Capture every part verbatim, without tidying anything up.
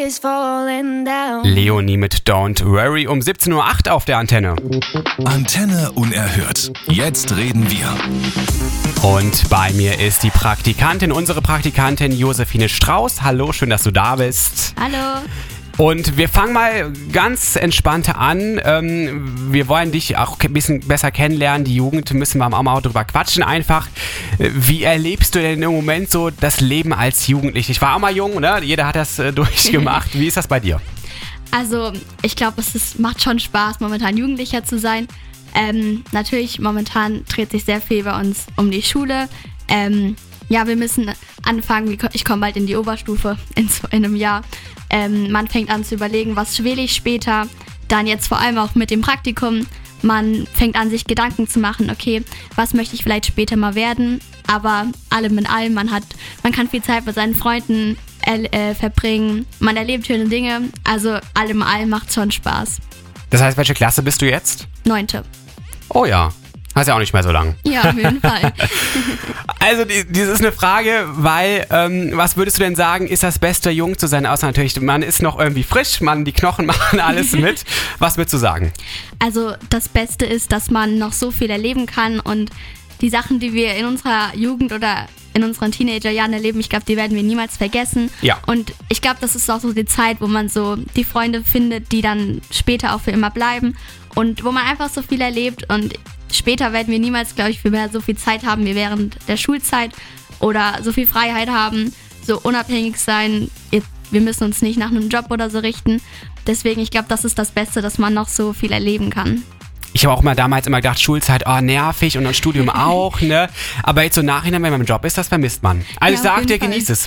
is falling down. Leonie mit Don't Worry um siebzehn Uhr acht auf der Antenne. Antenne unerhört. Jetzt reden wir. Und bei mir ist die Praktikantin, unsere Praktikantin Josephine Strauß. Hallo, schön, dass du da bist. Hallo. Und wir fangen mal ganz entspannt an. Ähm, wir wollen dich auch ein bisschen besser kennenlernen. Die Jugend müssen wir auch mal drüber quatschen einfach. Wie erlebst du denn im Moment so das Leben als Jugendlich? Ich war auch mal jung, ne? Jeder hat das äh, durchgemacht. Wie ist das bei dir? Also ich glaube, es ist, macht schon Spaß, momentan Jugendlicher zu sein. Ähm, natürlich, momentan dreht sich sehr viel bei uns um die Schule. Ähm, ja, wir müssen anfangen, ich komme bald in die Oberstufe in, in einem Jahr. Ähm, man fängt an zu überlegen, was will ich später. Dann jetzt vor allem auch mit dem Praktikum. Man fängt an, sich Gedanken zu machen, okay, was möchte ich vielleicht später mal werden. Aber allem in allem, man hat, man kann viel Zeit mit seinen Freunden äh, verbringen. Man erlebt schöne Dinge. Also allem in allem macht es schon Spaß. Das heißt, welche Klasse bist du jetzt? Neunte. Oh ja, hast ja auch nicht mehr so lang. Ja, auf jeden Fall. Also die, das ist eine Frage, weil, ähm, was würdest du denn sagen, ist das Beste, jung zu sein? Außer natürlich, man ist noch irgendwie frisch, man, die Knochen machen alles mit. Was würdest du sagen? Also das Beste ist, dass man noch so viel erleben kann und die Sachen, die wir in unserer Jugend oder in unseren Teenagerjahren erleben, ich glaube, die werden wir niemals vergessen. Ja. Und ich glaube, das ist auch so die Zeit, wo man so die Freunde findet, die dann später auch für immer bleiben und wo man einfach so viel erlebt. Und später werden wir niemals, glaube ich, mehr so viel Zeit haben wie während der Schulzeit oder so viel Freiheit haben, so unabhängig sein. Wir müssen uns nicht nach einem Job oder so richten. Deswegen, ich glaube, das ist das Beste, dass man noch so viel erleben kann. Ich habe auch mal damals immer gedacht, Schulzeit, oh, nervig und das Studium auch, ne? Aber jetzt so im Nachhinein, wenn man im Job ist, das vermisst man. Also Ja, ich sag dir, Fall. genieß es.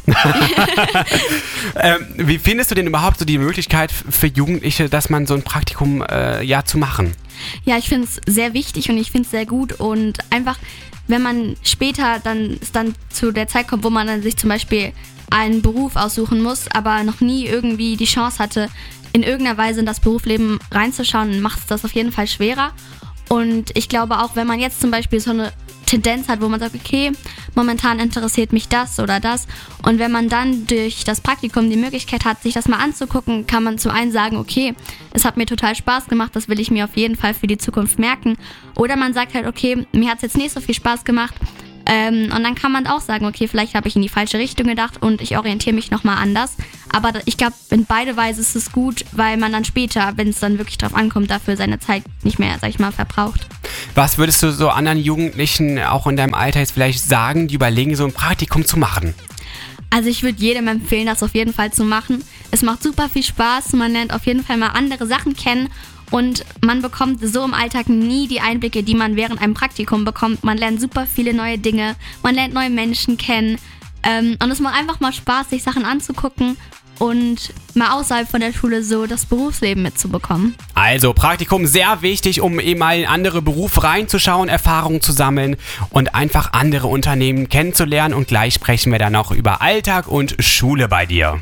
ähm, wie findest du denn überhaupt so die Möglichkeit für Jugendliche, dass man so ein Praktikum äh, ja zu machen? Ja, ich finde es sehr wichtig und ich finde es sehr gut und einfach, wenn man später dann, es dann zu der Zeit kommt, wo man dann sich zum Beispiel einen Beruf aussuchen muss, aber noch nie irgendwie die Chance hatte, in irgendeiner Weise in das Berufsleben reinzuschauen, macht es das auf jeden Fall schwerer. Und ich glaube auch, wenn man jetzt zum Beispiel so eine Tendenz hat, wo man sagt, okay, momentan interessiert mich das oder das. Und wenn man dann durch das Praktikum die Möglichkeit hat, sich das mal anzugucken, kann man zum einen sagen, okay, es hat mir total Spaß gemacht, das will ich mir auf jeden Fall für die Zukunft merken. Oder man sagt halt, okay, mir hat es jetzt nicht so viel Spaß gemacht. Ähm, und dann kann man auch sagen, okay, vielleicht habe ich in die falsche Richtung gedacht und ich orientiere mich nochmal anders. Aber ich glaube, in beide Weise ist es gut, weil man dann später, wenn es dann wirklich drauf ankommt, dafür seine Zeit nicht mehr, sag ich mal, verbraucht. Was würdest du so anderen Jugendlichen, auch in deinem Alter jetzt vielleicht sagen, die überlegen, so ein Praktikum zu machen? Also ich würde jedem empfehlen, das auf jeden Fall zu machen. Es macht super viel Spaß, man lernt auf jeden Fall mal andere Sachen kennen. Und man bekommt so im Alltag nie die Einblicke, die man während einem Praktikum bekommt. Man lernt super viele neue Dinge, man lernt neue Menschen kennen. Ähm, und es macht einfach mal Spaß, sich Sachen anzugucken und mal außerhalb von der Schule so das Berufsleben mitzubekommen. Also Praktikum sehr wichtig, um eben mal in andere Berufe reinzuschauen, Erfahrungen zu sammeln und einfach andere Unternehmen kennenzulernen. Und gleich sprechen wir dann auch über Alltag und Schule bei dir.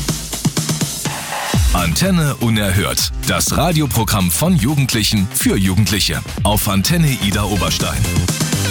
Antenne unerhört. Das Radioprogramm von Jugendlichen für Jugendliche. Auf Antenne Ida Oberstein.